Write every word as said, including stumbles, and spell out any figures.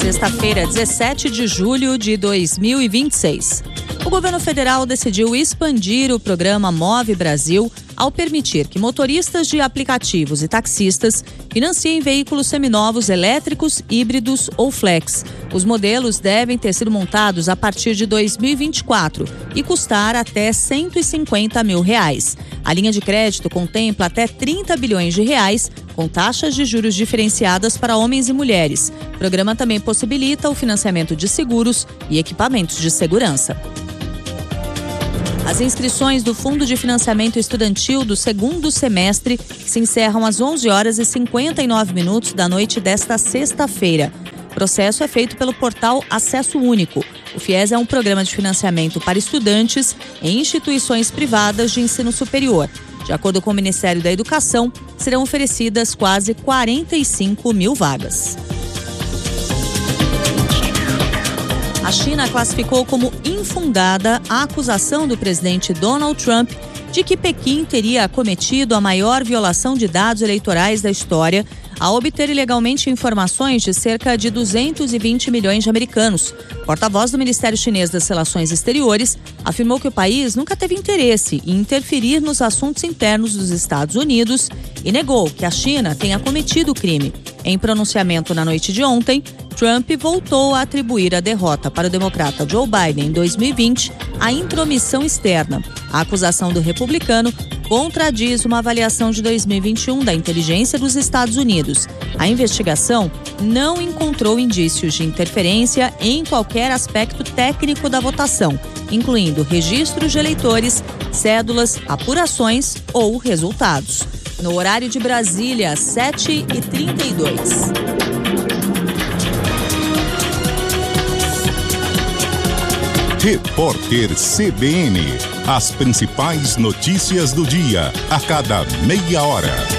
Sexta-feira, dezessete de julho de dois mil e vinte e seis. O governo federal decidiu expandir o programa Move Brasil ao permitir que motoristas de aplicativos e taxistas financiem veículos seminovos elétricos, híbridos ou flex. Os modelos devem ter sido montados a partir de dois mil e vinte e quatro e custar até cento e cinquenta mil reais. A linha de crédito contempla até trinta bilhões de reais, com taxas de juros diferenciadas para homens e mulheres. O programa também possibilita o financiamento de seguros e equipamentos de segurança. As inscrições do Fundo de Financiamento Estudantil do segundo semestre se encerram às onze horas e cinquenta e nove minutos da noite desta sexta-feira. O processo é feito pelo portal Acesso Único. O FIES é um programa de financiamento para estudantes em instituições privadas de ensino superior. De acordo com o Ministério da Educação, serão oferecidas quase quarenta e cinco mil vagas. A China classificou como infundada a acusação do presidente Donald Trump de que Pequim teria cometido a maior violação de dados eleitorais da história ao obter ilegalmente informações de cerca de duzentos e vinte milhões de americanos. O porta-voz do Ministério Chinês das Relações Exteriores afirmou que o país nunca teve interesse em interferir nos assuntos internos dos Estados Unidos e negou que a China tenha cometido o crime. Em pronunciamento na noite de ontem, Trump voltou a atribuir a derrota para o democrata Joe Biden em dois mil e vinte à intromissão externa. A acusação do republicano contradiz uma avaliação de dois mil e vinte e um da inteligência dos Estados Unidos. A investigação não encontrou indícios de interferência em qualquer aspecto técnico da votação, incluindo registros de eleitores, cédulas, apurações ou resultados. No horário de Brasília, sete e trinta e dois. Repórter C B N. As principais notícias do dia, a cada meia hora.